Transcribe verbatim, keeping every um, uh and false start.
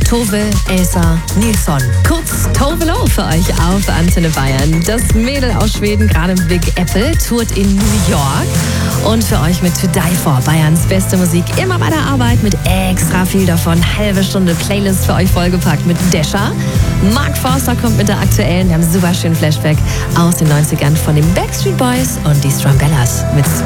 Tove Elsa Nilsson. Kurz Tove Lo für euch auf Antenne Bayern. Das Mädel aus Schweden, gerade im Big Apple, tourt in New York. Und für euch mit To Die For, Bayerns beste Musik, immer bei der Arbeit mit extra viel davon. Halbe Stunde Playlist für euch vollgepackt mit Desha. Mark Forster kommt mit der aktuellen, wir haben einen super schönen Flashback aus den neunzigern von den Backstreet Boys und die Strumbellas mit